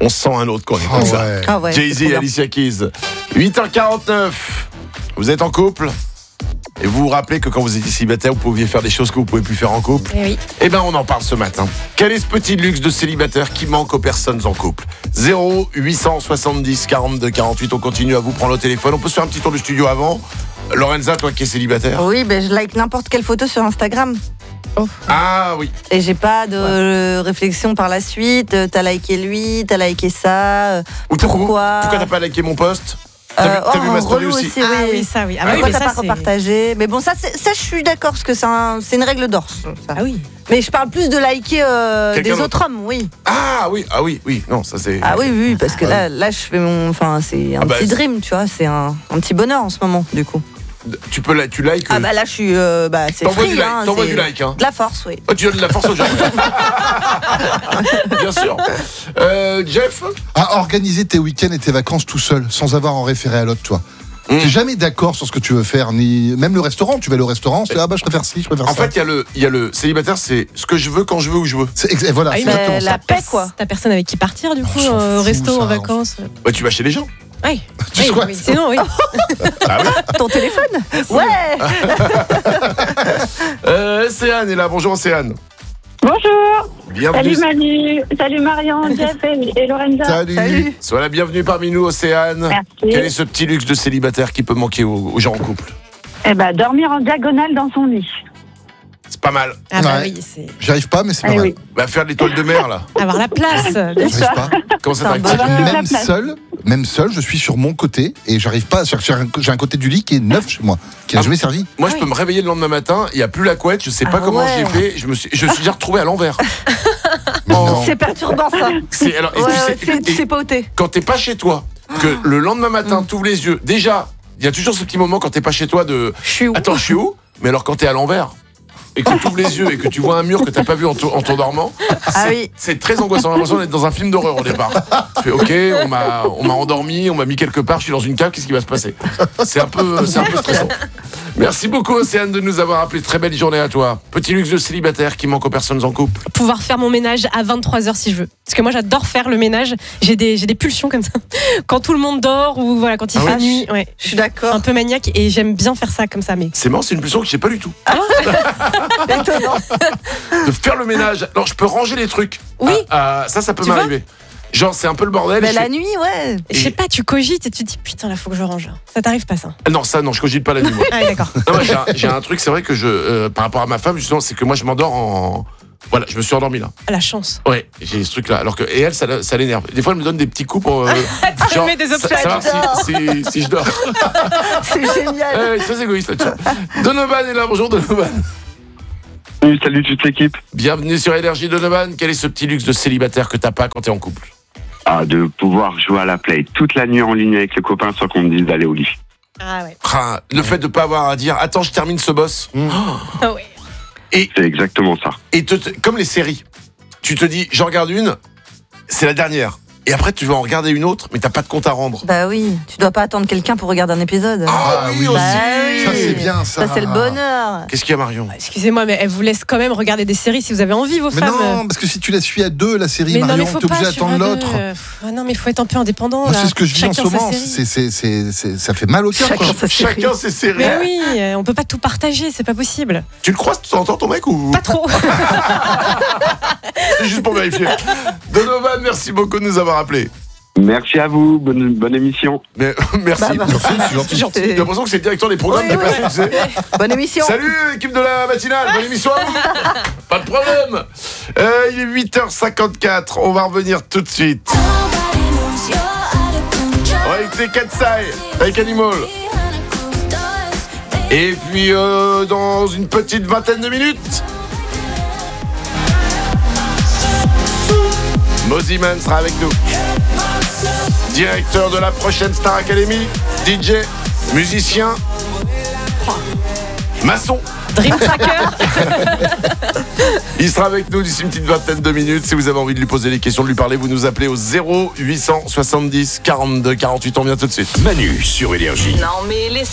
On se sent un autre quand on est comme ça. Ouais. Ah ouais, Jay-Z c'est et trop Alicia Keys. 8h49. Vous êtes en couple et vous vous rappelez que quand vous étiez célibataire, vous pouviez faire des choses que vous ne pouvez plus faire en couple. Eh oui. Eh ben, on en parle ce matin. Quel est ce petit luxe de célibataire qui manque aux personnes en couple ? 0870 42 48. On continue à vous prendre le téléphone. On peut se faire un petit tour du studio avant. Lorenza, toi qui es célibataire. bien. Oui, je like n'importe quelle photo sur Instagram. Ah oui. Et j'ai pas de réflexion par la suite. T'as liké lui, t'as liké ça. Ou Pourquoi t'as pas liké mon post ? T'as vu ma story relou aussi oui. Ah oui, ça oui. Ah bah oui, Pourquoi mais t'as ça pas c'est... repartagé ? Mais bon, ça, je suis d'accord parce que c'est une règle d'or. Ça. Ah oui. Mais je parle plus de liker Quelqu'un des d'autre. autres hommes, oui. Ah oui. Non, ça c'est. Ah oui, parce que là, je fais c'est un Ah bah, petit dream, tu vois. C'est un petit bonheur en ce moment, du coup. Tu likes. Ah bah là, je suis, c'est T'envoies free, du like, hein. t'envoies c'est du like, hein. De la force, oui. Oh, tu donnes de la force aux gens. Bien sûr. Jeff ? À organiser tes week-ends et tes vacances tout seul, sans avoir à en référer à l'autre, toi. T'es jamais d'accord sur ce que tu veux faire, ni même le restaurant. Tu vas aller au restaurant, tu dis, je préfère ci, je préfère En ça. fait, il y a le célibataire, c'est ce que je veux quand je veux où je veux. Voilà, Ah oui, c'est mais exactement ça. la paix, quoi. T'as personne avec qui partir du coup, s'en au fout, resto, ça, en vacances. Bah, tu vas chez les gens. Oui. Tu squattes. Oui. Sinon, oui. Ah oui. Ton téléphone ? Ouais. Océane est là. Bonjour Océane. Bonjour. Bienvenue. Salut Manu. Salut Marion, Jeff et Lorenza. Salut. Sois la bienvenue parmi nous, Océane. Merci. Quel est ce petit luxe de célibataire qui peut manquer aux gens en couple ? Dormir en diagonale dans son lit. C'est pas mal. Ah bah Ouais. oui, c'est J'y arrive pas, mais c'est pas Eh mal. oui. Bah, faire l'étoile de mer, là. avoir la place. J'y arrive pas. Comment ça C'est un t'arrive ? bonheur. toute la Même place. seul, je suis sur mon côté et j'arrive pas. J'ai un côté du lit qui est neuf chez moi, qui n'a jamais servi. Moi, je peux me réveiller le lendemain matin, il n'y a plus la couette, je sais pas Ah comment ouais. j'ai fait, je suis déjà retrouvé à l'envers. Mais non. C'est perturbant, ça. Et Ouais, tu sais, c'est pas ôté. quand t'es pas chez toi, que le lendemain matin, t'ouvres les yeux, déjà, il y a toujours ce petit moment quand t'es pas chez toi de Je suis où ? attends, je suis où ? Mais alors quand t'es à l'envers et que tu ouvres les yeux et que tu vois un mur que t'as pas vu en t'endormant, Ah oui. c'est très angoissant. J'ai l'impression d'être dans un film d'horreur au départ. Tu fais ok, on m'a endormi, on m'a mis quelque part, je suis dans une cave, qu'est-ce qui va se passer ? C'est un peu stressant. Merci beaucoup Océane de nous avoir appelé. Très belle journée à toi. Petit luxe de célibataire qui manque aux personnes en couple. Pouvoir faire mon ménage à 23h si je veux. Parce que moi j'adore faire le ménage. J'ai des pulsions comme ça. Quand tout le monde dort ou voilà, quand il Ah fait ouais. nuit. Ouais. Je suis Un d'accord. peu maniaque et j'aime bien faire ça comme ça. Mais C'est marrant, c'est une pulsion que je sais pas du tout. Étonnant. De faire le ménage. Alors je peux ranger les trucs. Oui. Ça peut Tu vois m'arriver. Genre c'est un peu le bordel. Mais je la fais- nuit, ouais. je sais pas, tu cogites et tu te dis putain là faut que je range. Ça t'arrive pas ça ? Non, ça non, je cogite pas la nuit. Moi. Ah oui, d'accord. Non, moi, j'ai un truc, c'est vrai que par rapport à ma femme, justement, c'est que moi je m'endors en. Voilà, je me suis endormi là. Ah, la chance. Ouais, j'ai ce truc là. Alors que et elle, ça l'énerve. Des fois, elle me donne des petits coups pour. Tu mets des obstacles. savoir si je dors. C'est génial. Ouais, très égoïste là-dessus. Donovan est là, bonjour Donovan. Salut toute l'équipe. Bienvenue sur Énergie Donovan. Quel est ce petit luxe de célibataire que t'as pas quand t'es en couple ? De pouvoir jouer à la play toute la nuit en ligne avec les copains sans qu'on me dise d'aller au lit. Ah ouais. Le fait de pas avoir à dire attends, je termine ce boss. Ah ouais. C'est exactement ça. Et comme les séries, tu te dis j'en regarde une, c'est la dernière. Et après, tu vas en regarder une autre, mais t'as pas de compte à rendre. Bah oui, tu dois pas attendre quelqu'un pour regarder un épisode. Ah oui, oui. aussi. Bah oui. Ça, c'est bien, ça. Ça, c'est le bonheur. Qu'est-ce qu'il y a, Marion ? Excusez-moi, mais elle vous laisse quand même regarder des séries si vous avez envie, vos Mais femmes. non, parce que si tu la suis à deux, la série, Mais non, Marion, mais faut t'es pas obligé suivre d'attendre à deux. l'autre. Non, mais il faut être un peu indépendant. Moi, là. c'est ce que je dis en ce Chacun sa moment. série. Ça fait mal au cœur. Chacun quoi. sa série. Chacun ses séries. Mais oui, on peut pas tout partager, c'est pas possible. Tu le croises de temps en temps, ton mec, ou Pas trop. C'est juste pour vérifier. Donovan, merci beaucoup de nous avoir appelés. Merci à vous, bonne émission. Mais, merci. Bah, Merci, c'est gentil. J'ai l'impression que c'est le directeur des programmes qui est passé, tu sais. Bonne émission. Salut, équipe de la matinale, bonne émission à vous. Pas de problème. Il est 8h54, on va revenir tout de suite. On va écouter Katsai avec Animal. Et puis, dans une petite vingtaine de minutes, Moziman sera avec nous. Directeur de la prochaine Star Academy, DJ, musicien, maçon. Dream Tracker. Il sera avec nous d'ici une petite vingtaine de minutes. Si vous avez envie de lui poser des questions, de lui parler, vous nous appelez au 0870 42 48. On vient tout de suite. Manu sur Énergie. Non mais laisse